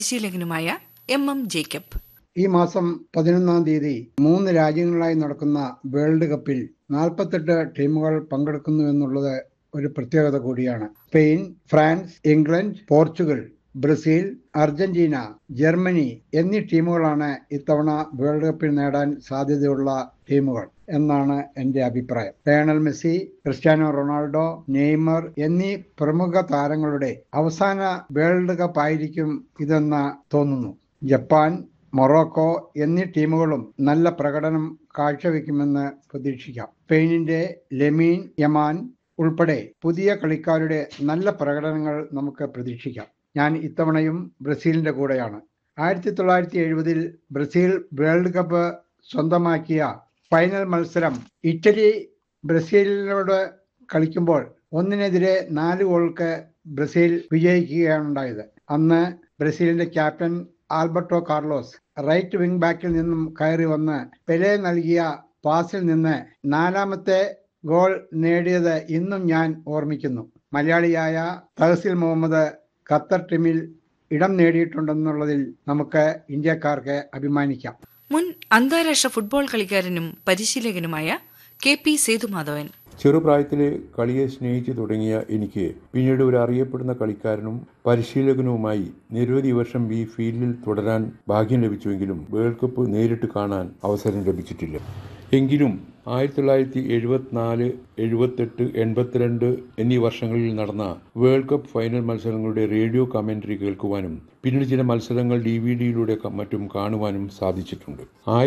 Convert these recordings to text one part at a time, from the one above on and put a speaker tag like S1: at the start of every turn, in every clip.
S1: പരിശീലകനുമായ MM Jacob.
S2: ഈ മാസം 11-ാം തീയതി 3 രാജ്യങ്ങളിലായി നടക്കുന്ന വേൾഡ് കപ്പിൽ 48 ടീമുകൾ പങ്കെടുക്കുന്നുവെന്നുള്ളത് ഒരു പ്രത്യേകത കൂടിയാണ്. Spain, France, England, Portugal, Brazil, Argentina, Germany എന്നീ ടീമുകളാണ് ഇത്തവണ വേൾഡ് കപ്പിൽ നേടാൻ സാധ്യതയുള്ള ടീമുകൾ എന്നാണ് എൻ്റെ അഭിപ്രായം. Lionel Messi, Cristiano Ronaldo, Neymar എന്നീ പ്രമുഖ താരങ്ങളുടെ അവസാന വേൾഡ് കപ്പ് ആയിരിക്കും ഇതെന്ന് തോന്നുന്നു. ജപ്പാൻ, മൊറോക്കോ എന്നീ ടീമുകളും നല്ല പ്രകടനം കാഴ്ചവെക്കുമെന്ന് പ്രതീക്ഷിക്കാം. സ്പെയിനിന്റെ ലെമീൻ യമാൻ ഉൾപ്പെടെ പുതിയ കളിക്കാരുടെ നല്ല പ്രകടനങ്ങൾ നമുക്ക് പ്രതീക്ഷിക്കാം. ഞാൻ ഇത്തവണയും ബ്രസീലിന്റെ കൂടെയാണ്. 1970-ൽ ബ്രസീൽ വേൾഡ് കപ്പ് സ്വന്തമാക്കിയ ഫൈനൽ മത്സരം ഇറ്റലി ബ്രസീലിനോട് കളിക്കുമ്പോൾ 1-4 ഗോൾക്ക് ബ്രസീൽ വിജയിക്കുകയാണ് ഉണ്ടായത്. അന്ന് ബ്രസീലിന്റെ captain Alberto Carlos right wing ബാക്കിൽ നിന്നും കയറി വന്ന് പെലെ നൽകിയ പാസിൽ നിന്ന് 4ാമത്തെ ഗോൾ നേടിയത് ഇന്നും ഞാൻ ഓർമ്മിക്കുന്നു. മലയാളിയായ തഹസിൽ മുഹമ്മദ് ഖത്തർ ടീമിൽ ഇടം നേടിയിട്ടുണ്ടെന്നുള്ളതിൽ നമുക്ക് ഇന്ത്യക്കാർക്ക് അഭിമാനിക്കാം.
S1: മുൻ അന്താരാഷ്ട്ര ഫുട്ബോൾ കളിക്കാരനും പരിശീലകനുമായ KP സേതുമാധവൻ.
S3: ചെറുപ്രായത്തിലെ കളിയെ സ്നേഹിച്ചു തുടങ്ങിയ എനിക്ക് പിന്നീട് ഒരു അറിയപ്പെടുന്ന കളിക്കാരനും പരിശീലകനുമായി നിരവധി വർഷം ഈ ഫീൽഡിൽ തുടരാൻ ഭാഗ്യം ലഭിച്ചുവെങ്കിലും വേൾഡ് കപ്പ് നേരിട്ട് കാണാൻ അവസരം ലഭിച്ചിട്ടില്ല. എങ്കിലും 1974, 78, 82 എന്നീ വർഷങ്ങളിൽ നടന്ന വേൾഡ് കപ്പ് ഫൈനൽ മത്സരങ്ങളുടെ റേഡിയോ കമന്ററി കേൾക്കുവാനും പിന്നീട് ചില മത്സരങ്ങൾ DVD മറ്റും കാണുവാനും സാധിച്ചിട്ടുണ്ട്.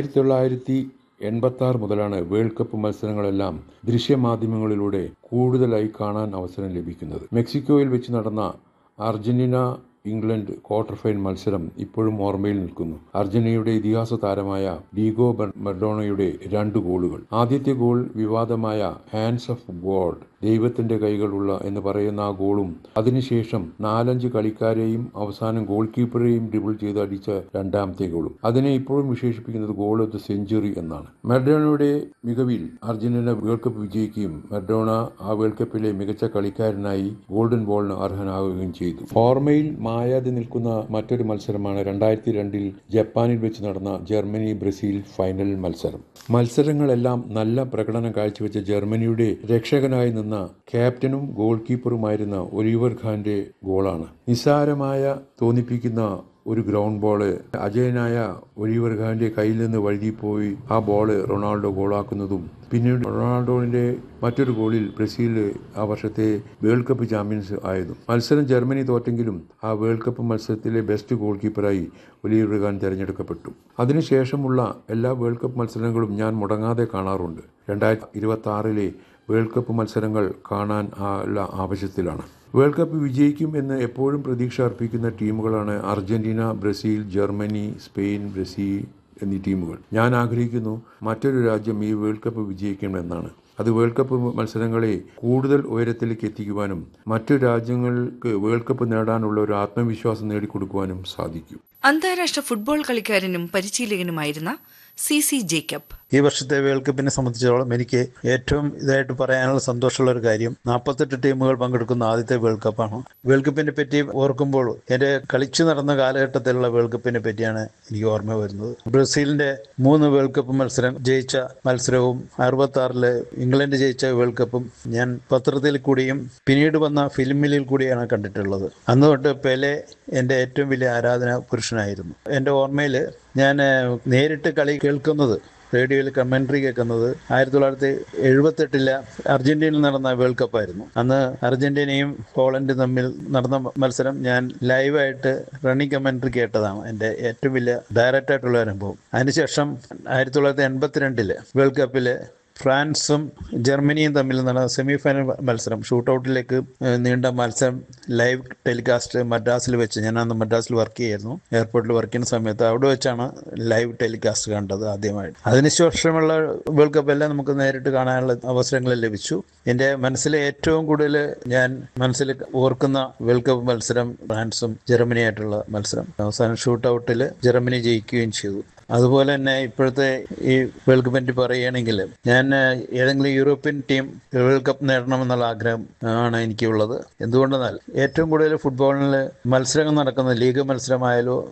S3: 1986 മുതലാണ് വേൾഡ് കപ്പ് മത്സരങ്ങളെല്ലാം ദൃശ്യമാധ്യമങ്ങളിലൂടെ കൂടുതലായി കാണാൻ അവസരം ലഭിക്കുന്നത്. മെക്സിക്കോയിൽ വെച്ച് നടന്ന അർജന്റീന ഇംഗ്ലണ്ട് ക്വാർട്ടർ ഫൈനൽ മത്സരം ഇപ്പോഴും ഓർമ്മയിൽ നിൽക്കുന്നു. അർജന്റീനയുടെ ഇതിഹാസ താരമായ ഡീഗോ മറഡോണയുടെ 2 ഗോളുകൾ. ആദ്യത്തെ ഗോൾ വിവാദമായ ഹാൻഡ്സ് ഓഫ് ഗോഡ്, ദൈവത്തിന്റെ കൈകളുള്ള എന്ന് പറയുന്ന ആ ഗോളും അതിനുശേഷം 4-5 കളിക്കാരെയും അവസാനം ഗോൾ കീപ്പറെയും ഡ്രിബിൾ ചെയ്ത് അടിച്ച 2ാമത്തെ ഗോളും. അതിനെ ഇപ്പോഴും വിശേഷിപ്പിക്കുന്നത് ഗോൾ ഓഫ് ദ സെഞ്ചുറി എന്നാണ്. മറഡോണയുടെ മികവിൽ അർജന്റീന വേൾഡ് കപ്പ് വിജയിക്കുകയും മറഡോണ ആ വേൾഡ് കപ്പിലെ മികച്ച കളിക്കാരനായി ഗോൾഡൻ ബോളിന് അർഹനാവുകയും ചെയ്തു. ഓർമ്മയിൽ മായാതെ നിൽക്കുന്ന മറ്റൊരു മത്സരമാണ് 2002-ൽ ജപ്പാനിൽ വെച്ച് നടന്ന ജർമ്മനി ബ്രസീൽ ഫൈനൽ മത്സരം. മത്സരങ്ങളെല്ലാം നല്ല പ്രകടനം കാഴ്ചവെച്ച ജർമ്മനിയുടെ രക്ഷകനായി നിന്ന ക്യാപ്റ്റനും ഗോൾ കീപ്പറുമായിരുന്ന ഒലിവർ ഖാന്റെ ഗോളാണ്. നിസ്സാരമായ തോന്നിപ്പിക്കുന്ന ഒരു ഗ്രൗണ്ട് ബോള് അജയനായ ഒലിവർ ഖാന്റെ കയ്യിൽ നിന്ന് വഴുതിപ്പോയി ആ ബോള് റൊണാൾഡോ ഗോളാക്കുന്നതും പിന്നീട് റൊണാൾഡോയുടെ മറ്റൊരു ഗോളിൽ ബ്രസീൽ ആ വർഷത്തെ വേൾഡ് കപ്പ് ചാമ്പ്യൻസ് ആയതും. മത്സരം ജർമ്മനി തോറ്റെങ്കിലും ആ വേൾഡ് കപ്പ് മത്സരത്തിലെ ബെസ്റ്റ് ഗോൾ കീപ്പറായി ഒലിവർ ഖാൻ തിരഞ്ഞെടുക്കപ്പെട്ടു. അതിനുശേഷമുള്ള എല്ലാ വേൾഡ് കപ്പ് മത്സരങ്ങളും ഞാൻ മുടങ്ങാതെ കാണാറുണ്ട്. 2026-ലെ വേൾഡ് കപ്പ് മത്സരങ്ങൾ കാണാൻ ആവശ്യത്തിലാണ്. വേൾഡ് കപ്പ് വിജയിക്കും എന്ന് എപ്പോഴും പ്രതീക്ഷ അർപ്പിക്കുന്ന ടീമുകളാണ് Argentina, Brazil, Germany, Spain, Brazil എന്നീ ടീമുകൾ. ഞാൻ ആഗ്രഹിക്കുന്നു മറ്റൊരു രാജ്യം ഈ വേൾഡ് കപ്പ് വിജയിക്കണമെന്നാണ്. അത് വേൾഡ് കപ്പ് മത്സരങ്ങളെ കൂടുതൽ ഉയരത്തിലേക്ക് എത്തിക്കുവാനും മറ്റു രാജ്യങ്ങൾക്ക് വേൾഡ് കപ്പ് നേടാനുള്ള ഒരു ആത്മവിശ്വാസം നേടിക്കൊടുക്കുവാനും സാധിക്കും.
S1: അന്താരാഷ്ട്ര ഫുട്ബോൾ കളിക്കാരനും പരിശീലകനുമായിരുന്ന CC ജേക്കബ്.
S4: ഈ വർഷത്തെ വേൾഡ് കപ്പിനെ സംബന്ധിച്ചിടത്തോളം എനിക്ക് ഏറ്റവും ഇതായിട്ട് പറയാനുള്ള സന്തോഷമുള്ള ഒരു കാര്യം 48 ടീമുകൾ പങ്കെടുക്കുന്ന ആദ്യത്തെ വേൾഡ് കപ്പാണ്. വേൾഡ് കപ്പിനെ പറ്റി ഓർക്കുമ്പോൾ എൻ്റെ കളിച്ചു നടന്ന കാലഘട്ടത്തിലുള്ള വേൾഡ് കപ്പിനെ പറ്റിയാണ് എനിക്ക് ഓർമ്മ വരുന്നത്. ബ്രസീലിന്റെ 3 വേൾഡ് കപ്പ് മത്സരം ജയിച്ച മത്സരവും 66-ലെ ഇംഗ്ലണ്ട് ജയിച്ച വേൾഡ് കപ്പും ഞാൻ പത്രത്തിൽ കൂടിയും പിന്നീട് വന്ന ഫിലിമിൽ കൂടിയാണ് കണ്ടിട്ടുള്ളത്. അന്ന് തൊട്ട് പെലെ എൻ്റെ ഏറ്റവും വലിയ ആരാധന പുരുഷനായിരുന്നു. എൻ്റെ ഓർമ്മയിൽ ഞാൻ നേരിട്ട് കളി കേൾക്കുന്നത്, റേഡിയോയിൽ കമന്ററി കേൾക്കുന്നത് 1978-ലെ അർജന്റീനയിൽ നടന്ന വേൾഡ് കപ്പായിരുന്നു. അന്ന് അർജന്റീനയും പോളണ്ടും തമ്മിൽ നടന്ന മത്സരം ഞാൻ ലൈവായിട്ട് റണ്ണിങ് കമന്ററി കേട്ടതാണ് എൻ്റെ ഏറ്റവും വലിയ ഡയറക്റ്റ് ആയിട്ടുള്ള അനുഭവം. അതിനുശേഷം 1982-ലെ വേൾഡ് കപ്പില് ഫ്രാൻസും ജർമ്മനിയും തമ്മിൽ നടന്ന സെമി ഫൈനൽ മത്സരം, ഷൂട്ടൗട്ടിലേക്ക് നീണ്ട മത്സരം ലൈവ് ടെലികാസ്റ്റ് മദ്രാസിൽ വെച്ച്, ഞാൻ അന്ന് മദ്രാസിൽ വർക്ക് ചെയ്യായിരുന്നു, എയർപോർട്ടിൽ വർക്ക് ചെയ്യുന്ന സമയത്ത് അവിടെ വെച്ചാണ് ലൈവ് ടെലികാസ്റ്റ് കണ്ടത് ആദ്യമായിട്ട്. അതിനുശേഷമുള്ള വേൾഡ് കപ്പ് എല്ലാം നമുക്ക് നേരിട്ട് കാണാനുള്ള അവസരങ്ങൾ ലഭിച്ചു. എൻ്റെ മനസ്സിലെ ഏറ്റവും കൂടുതൽ ഞാൻ മനസ്സിൽ ഓർക്കുന്ന വേൾഡ് കപ്പ് മത്സരം ഫ്രാൻസും ജർമ്മനിയായിട്ടുള്ള മത്സരം. അവസാനം ഷൂട്ടൗട്ടിൽ ജർമ്മനി ജയിക്കുകയും ചെയ്തു. അതുപോലെ തന്നെ ഇപ്പോഴത്തെ ഈ വേൾഡ് കപ്പിനെ പറ്റി പറയുകയാണെങ്കിൽ ഞാൻ ഏതെങ്കിലും യൂറോപ്യൻ ടീം വേൾഡ് കപ്പ് നേടണമെന്നുള്ള ആഗ്രഹം ആണ് എനിക്കുള്ളത്. എന്തുകൊണ്ടെന്നാൽ ഏറ്റവും കൂടുതൽ ഫുട്ബോളിൽ മത്സരങ്ങൾ നടക്കുന്ന ലീഗ് മത്സരമായാലോ